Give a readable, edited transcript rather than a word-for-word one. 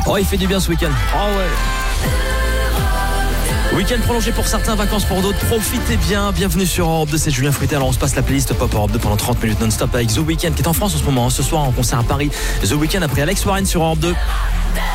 Oh, il fait du bien ce week-end. Oh ouais. Week-end prolongé pour certains, vacances pour d'autres. Profitez bien. Bienvenue sur Europe 2, c'est Julien Fouetté. Alors on se passe la playlist Pop Europe 2 pendant 30 minutes non-stop avec The Weeknd qui est en France en ce moment. Ce soir en concert à Paris. The Weeknd après Alex Warren sur Europe 2.